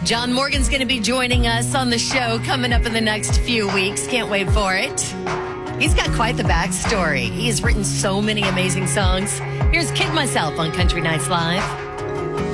John Morgan's going to be joining us on the show coming up in the next few weeks. Can't wait for it. He's got quite the backstory. He has written so many amazing songs. Here's Kid Myself on Country Nights Live.